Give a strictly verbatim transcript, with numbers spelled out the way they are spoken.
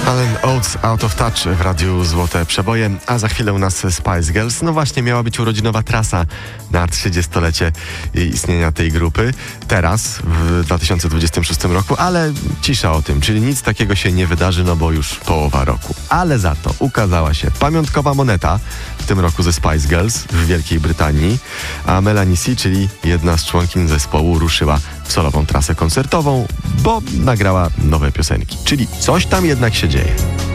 Alan Oates, Out of Touch w radiu Złote Przeboje, a za chwilę u nas Spice Girls. No właśnie, miała być urodzinowa trasa na trzydziestolecie istnienia tej grupy. Teraz, w dwa tysiące dwudziestym szóstym roku, ale cisza o tym, czyli nic takiego się nie wydarzy, no bo już połowa roku. Ale za to ukazała się pamiątkowa moneta w tym roku ze Spice Girls w Wielkiej Brytanii, a Melanie C, czyli jedna z członkiń zespołu, ruszyła w solową trasę koncertową, bo nagrała nowe piosenki. Czyli coś tam jednak się dzieje.